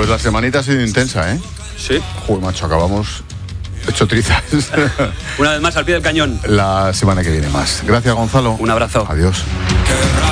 Pues la semanita ha sido intensa, ¿eh? Sí. Joder, macho, acabamos hecho trizas. Una vez más al pie del cañón. La semana que viene más. Gracias, Gonzalo. Un abrazo. Adiós.